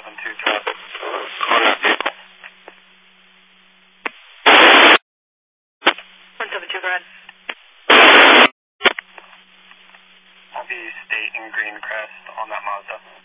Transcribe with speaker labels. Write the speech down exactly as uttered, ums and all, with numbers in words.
Speaker 1: seven two traffic. Contact vehicle.
Speaker 2: one seven two, go ahead.
Speaker 1: I'll be State and Greencrest on that Mazda.